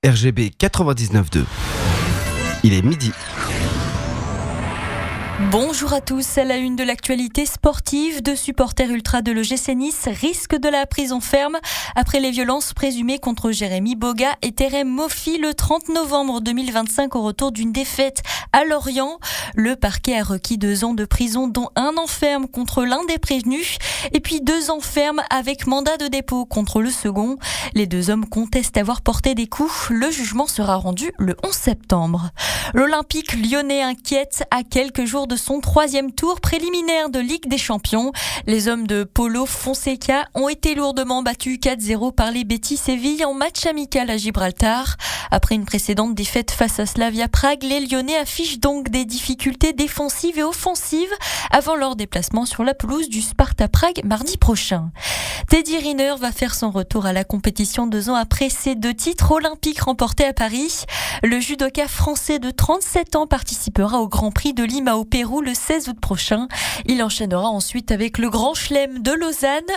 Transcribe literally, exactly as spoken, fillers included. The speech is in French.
R G B quatre-vingt-dix-neuf deux. Il est midi. Bonjour à tous, à la une de l'actualité sportive, deux supporters ultra de l'O G C Nice risquent de la prison ferme après les violences présumées contre Jérémy Boga et Terem Moffi le trente novembre deux mille vingt-cinq au retour d'une défaite à Lorient. Le parquet a requis deux ans de prison dont un an ferme contre l'un des prévenus et puis deux ans ferme avec mandat de dépôt contre le second. Les deux hommes contestent avoir porté des coups. Le jugement sera rendu le onze septembre. L'Olympique lyonnais inquiète à quelques jours de son troisième tour préliminaire de Ligue des Champions. Les hommes de Paulo Fonseca ont été lourdement battus quatre zéro par les Betis Séville en match amical à Gibraltar. Après une précédente défaite face à Slavia Prague, les Lyonnais affichent donc des difficultés défensives et offensives avant leur déplacement sur la pelouse du Sparta Prague mardi prochain. Teddy Riner va faire son retour à la compétition deux ans après ses deux titres olympiques remportés à Paris. Le judoka français de trente-sept ans participera au Grand Prix de Lima au Pérou le seize août prochain. Il enchaînera ensuite avec le Grand Chelem de Lausanne